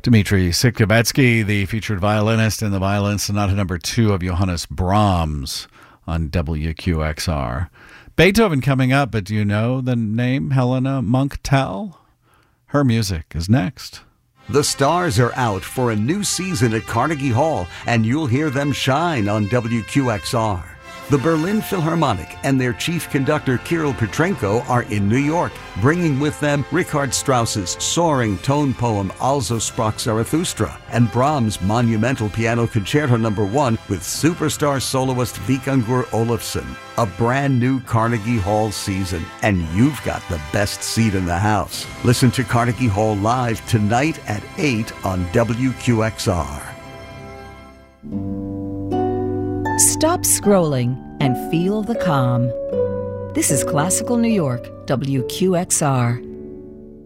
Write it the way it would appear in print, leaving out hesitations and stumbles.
Dmitri Sitkevetsky, the featured violinist in the Violin Sonata No. 2 of Johannes Brahms on WQXR. Beethoven coming up, but do you know the name Helena Monk-Tell? Her music is next. The stars are out for a new season at Carnegie Hall, and you'll hear them shine on WQXR. The Berlin Philharmonic and their chief conductor Kirill Petrenko are in New York, bringing with them Richard Strauss's soaring tone poem Also sprach Zarathustra and Brahms' monumental piano concerto No. 1 with superstar soloist Vikingur Olafsson. A brand new Carnegie Hall season, and you've got the best seat in the house. Listen to Carnegie Hall live tonight at 8 on WQXR. Stop scrolling and feel the calm. This is Classical New York, WQXR.